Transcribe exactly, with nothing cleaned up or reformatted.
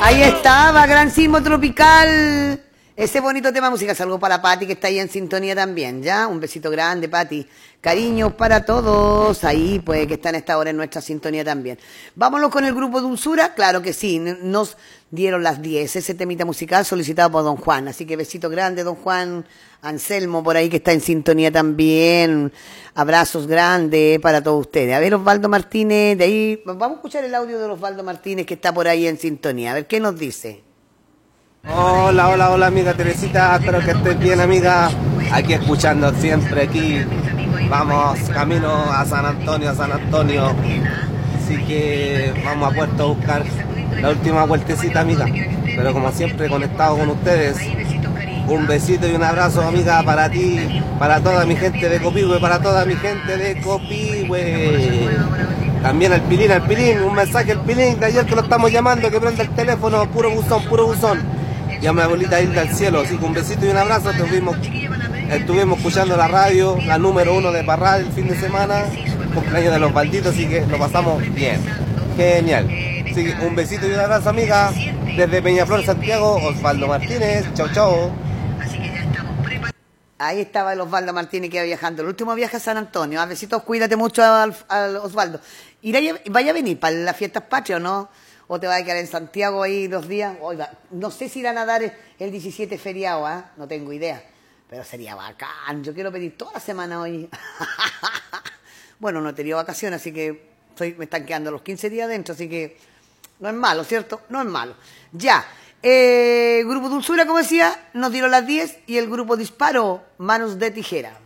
Ahí estaba, Gran Sismo Tropical. Ese bonito tema musical. Salgo para Pati, que está ahí en sintonía también, ¿ya? Un besito grande, Pati. Cariños para todos. Ahí, pues, que están a esta hora en nuestra sintonía también. Vámonos con el grupo Dulzura. Claro que sí, nos dieron las diez. Ese temita musical solicitado por don Juan. Así que besito grande, don Juan. Anselmo, por ahí, que está en sintonía también. Abrazos grandes para todos ustedes. A ver, Osvaldo Martínez, de ahí. Vamos a escuchar el audio de Osvaldo Martínez, que está por ahí en sintonía. A ver, ¿qué nos dice? Hola, hola, hola amiga Teresita, espero que estés bien amiga, aquí escuchando siempre aquí, vamos camino a San Antonio, a San Antonio, así que vamos a Puerto a buscar la última vueltecita amiga, pero como siempre conectado con ustedes, un besito y un abrazo amiga para ti, para toda mi gente de Copihue, para toda mi gente de Copihue. También al Pilín, al Pilín, un mensaje al Pilín, de ayer que lo estamos llamando, que prenda el teléfono, puro buzón, puro buzón. Y a mi abuelita Hilda al cielo, así que un besito y un abrazo. Estuvimos, estuvimos escuchando la radio, la número uno de Parral el fin de semana, cumpleaños de los Balditos, así que lo pasamos bien. Genial. Así que un besito y un abrazo, amiga. Desde Peñaflor, Santiago, Osvaldo Martínez. Chau, chau. Ahí estaba el Osvaldo Martínez que iba viajando. El último viaje a San Antonio. A besitos, cuídate mucho al, al Osvaldo. ¿Irá, ¿Vaya a venir para las fiestas patrias o no? ¿O te va a quedar en Santiago ahí dos días? Oiga, no sé si irán a dar el, el diecisiete feriado, ¿eh? No tengo idea. Pero sería bacán. Yo quiero pedir toda la semana hoy. Bueno, no he tenido vacaciones, así que estoy, me están quedando los quince días dentro, así que no es malo, ¿cierto? No es malo. Ya. Eh, Grupo Dulzura, como decía, nos dieron las diez y el Grupo Disparo, Manos de Tijera.